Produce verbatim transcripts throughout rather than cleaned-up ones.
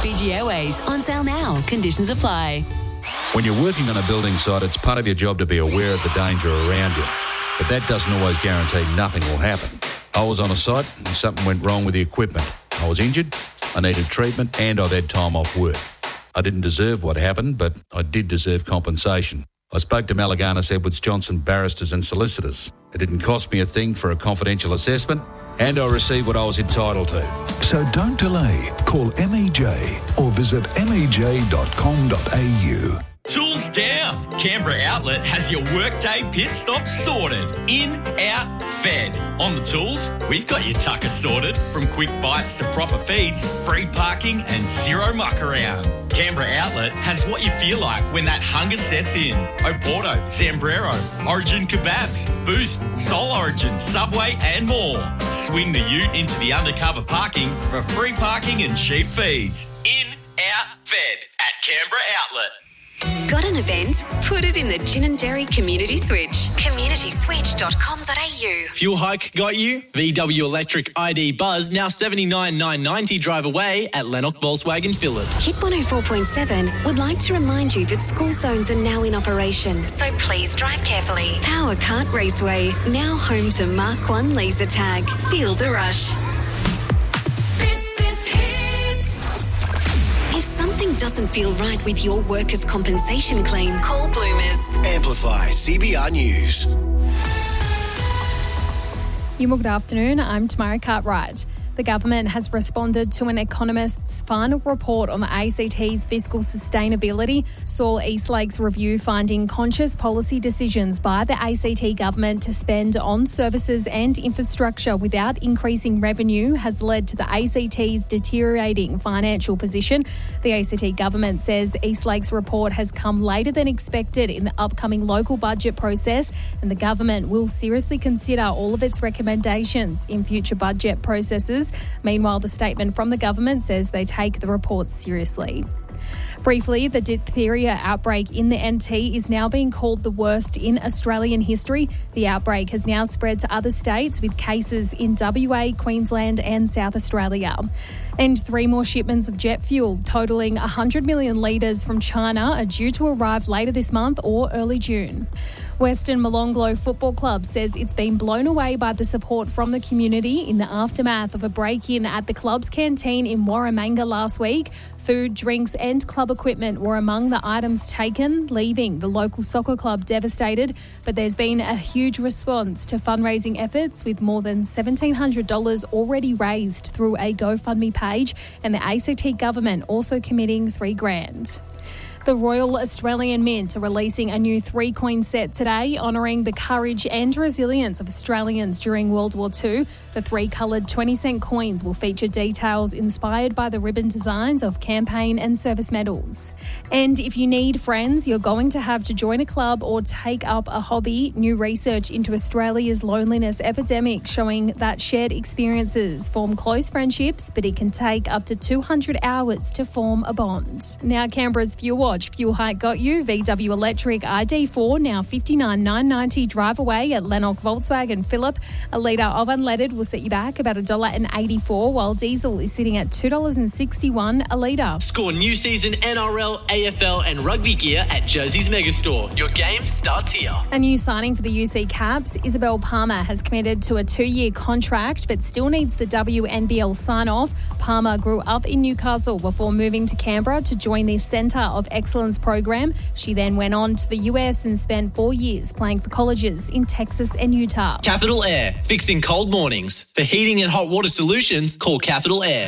Fiji Airways, on sale now. Conditions apply. When you're working on a building site, it's part of your job to be aware of the danger around you. But that doesn't always guarantee nothing will happen. I was on a site and something went wrong with the equipment. I was injured, I needed treatment, and I'd had time off work. I didn't deserve what happened, but I did deserve compensation. I spoke to Malaganas Edwards Johnson barristers and solicitors. It didn't cost me a thing for a confidential assessment, and I received what I was entitled to. So don't delay. Call M E J or visit m e j dot com dot a u. Tools down. Canberra Outlet has your workday pit stop sorted. In, out, fed. On the tools, we've got your tucker sorted. From quick bites to proper feeds, free parking and zero muck around. Canberra Outlet has what you feel like when that hunger sets in. Oporto, Zambrero, Origin Kebabs, Boost, Soul Origin, Subway and more. Swing the ute into the undercover parking for free parking and cheap feeds. In, out, fed at Canberra Outlet. Got an event? Put it in the Gin and Dairy Community Switch. community switch dot com dot a u. Fuel hike got you? V W Electric I D Buzz now seventy-nine thousand nine hundred ninety drive away at Lennox Volkswagen Phillip. Hit one oh four point seven would like to remind you that school zones are now in operation, so please drive carefully. Power Kart Raceway, now home to Mark one laser tag. Feel the rush. If something doesn't feel right with your workers' compensation claim, call Bloomers. Amplify C B R News. Good afternoon, I'm Tamara Cartwright. The government has responded to an economist's final report on the A C T's fiscal sustainability. Saul Eastlake's review finding conscious policy decisions by the A C T government to spend on services and infrastructure without increasing revenue has led to the A C T's deteriorating financial position. The A C T government says Eastlake's report has come later than expected in the upcoming local budget process, and the government will seriously consider all of its recommendations in future budget processes. Meanwhile, the statement from the government says they take the report seriously. Briefly, the diphtheria outbreak in the N T is now being called the worst in Australian history. The outbreak has now spread to other states with cases in W A, Queensland and South Australia. And three more shipments of jet fuel totalling one hundred million litres from China are due to arrive later this month or early June. Western Molonglo Football Club says it's been blown away by the support from the community in the aftermath of a break-in at the club's canteen in Warramanga last week. Food, drinks and club equipment were among the items taken, leaving the local soccer club devastated. But there's been a huge response to fundraising efforts, with more than seventeen hundred dollars already raised through a GoFundMe page, and the A C T government also committing three grand. The Royal Australian Mint are releasing a new three-coin set today, honouring the courage and resilience of Australians during World War Two. The three-coloured twenty-cent coins will feature details inspired by the ribbon designs of campaign and service medals. And if you need friends, you're going to have to join a club or take up a hobby. New research into Australia's loneliness epidemic showing that shared experiences form close friendships, but it can take up to two hundred hours to form a bond. Now, Canberra's Fuel Watch. Fuel hike got you. V W Electric I D four now fifty-nine thousand nine hundred ninety drive away at Lennox Volkswagen Phillip. A litre of unleaded will set you back about one dollar eighty-four, while diesel is sitting at two dollars sixty-one a litre. Score new season N R L, A F L and rugby gear at Jersey's Megastore. Your game starts here. A new signing for the U C Caps. Isabel Palmer has committed to a two-year contract but still needs the W N B L sign-off. Palmer grew up in Newcastle before moving to Canberra to join the Centre of Excellence program. She then went on to the U S and spent four years playing for colleges in Texas and Utah. Capital Air, fixing cold mornings. For heating and hot water solutions, call Capital Air.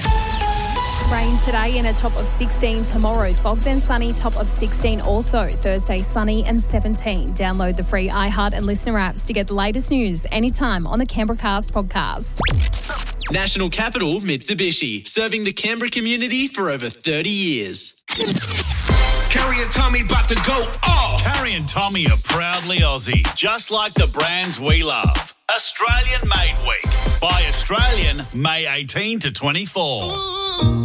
Rain today and a top of sixteen tomorrow. Fog then sunny, top of sixteen also. Thursday sunny and seventeen. Download the free iHeart and Listener apps to get the latest news anytime on the Canberra Cast podcast. National Capital Mitsubishi, serving the Canberra community for over thirty years. Carrie and Tommy about to go off. Carrie and Tommy are proudly Aussie, just like the brands we love. Australian Made Week. By Australian, May eighteenth to twenty-fourth.